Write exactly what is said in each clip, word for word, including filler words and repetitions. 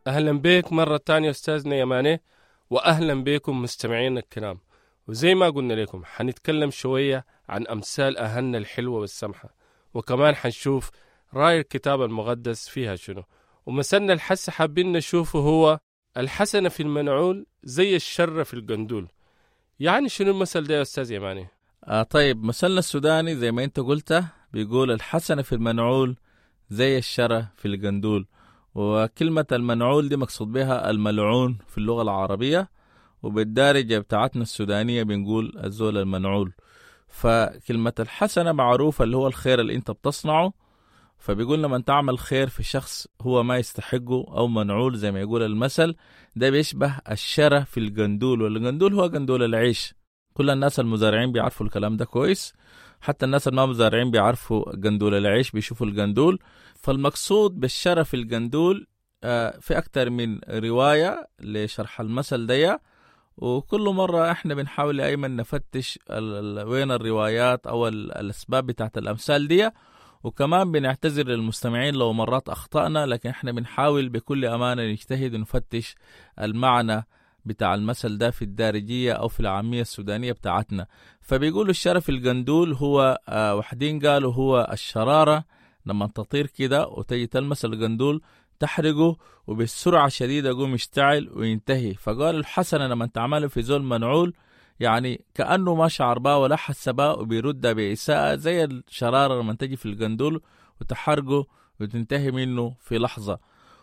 أهلا بك مرة تانية أستاذنا يماني، وأهلا بكم مستمعين الكرام. وزي ما قلنا لكم حنتكلم شوية عن أمثال أهلنا الحلوة والسمحة، وكمان حنشوف رأي الكتاب المقدس فيها شنو. ومثلنا الحس حابين نشوفه هو الحسنة في المنعول زي الشر في القندول. يعني شنو المثل ده يا أستاذ يماني؟ آه طيب، مثلنا السوداني زي ما انت قلت بيقول الحسنة في المنعول زي الشرة في القندول. وكلمة المنعول دي مقصود بها الملعون في اللغة العربية، وبالدارجة بتاعتنا السودانية بنقول الزول المنعول. فكلمة الحسنة معروفة اللي هو الخير اللي انت بتصنعه، فبيقول لما تعمل خير في شخص هو ما يستحقه أو منعول زي ما يقول المثل، ده بيشبه الشرة في القندول. والقندول هو قندول العيش. كل الناس المزارعين بيعرفوا الكلام ده كويس، حتى الناس الما مزارعين بيعرفوا قندول العيش، بيشوفوا القندول. فالمقصود بالشرة في القندول آه في أكتر من رواية لشرح المثل ده، وكل مرة احنا بنحاول ايمن نفتش ال ال وين الروايات او ال الاسباب بتاعت الامثال دي. وكمان بنعتذر للمستمعين لو مرات اخطأنا، لكن احنا بنحاول بكل امانة نجتهد ونفتش المعنى بتاع المثل ده في الدارجية او في العامية السودانية بتاعتنا. فبيقولوا الشرف القندول هو آه وحدين قالوا هو الشرارة لما تطير كده وتجي تلمس القندول تحرقه وبالسرعة شديدة يقوم يشتعل وينتهي. فقال الحسنة لما تعمله في زول منعول يعني كأنه ما شعر بها ولا حس بها وبيردها بإساءة، زي الشرارة لما تجي في القندول وتحرقه وتنتهي منه في لحظة.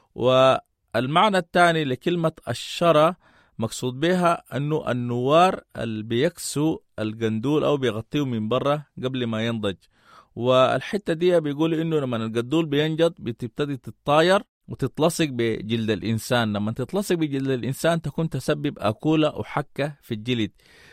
والمعنى الثاني لكلمة الشرى مقصود بها أنه النوار اللي بيكسو القندول أو بيغطيه من برا قبل ما ينضج. والحتة دي بيقول إنه لما القندول بينجض بتبتدي تتطاير وتتلصق بجلد الإنسان. لما تتلصق بجلد الإنسان تكون تسبب أكولة وحكة في الجلد.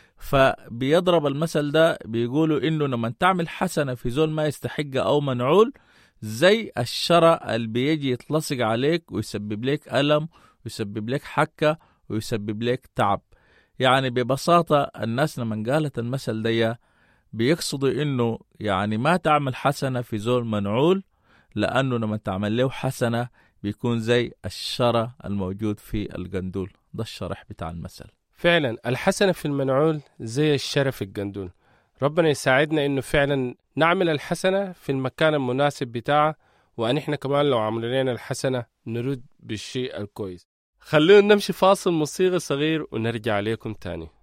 فبيضرب المثل ده بيقولوا إنه لما تعمل حسنة في زول ما يستحق أو منعول زي الشرى اللي بيجي يتلصق عليك ويسبب لك ألم ويسبب لك حكة ويسبب لك تعب. يعني ببساطة الناس لما قالت المثل ده بيقصدوا إنه يعني ما تعمل حسنة في زول منعول، لأنه لما تعمل له حسنة بيكون زي الشرى الموجود في القندول. ده الشرح بتاع المثل. فعلا الحسنة في المنعول زي الشر في القندول. ربنا يساعدنا إنه فعلا نعمل الحسنة في المكان المناسب بتاعه، وأن إحنا كمان لو عملنا لنا الحسنة نرد بالشيء الكويس. خلونا نمشي فاصل موسيقى صغير ونرجع عليكم تاني.